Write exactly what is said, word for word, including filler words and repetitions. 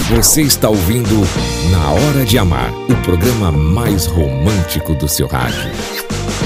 Você está ouvindo Na Hora de Amar, o programa mais romântico do seu rádio.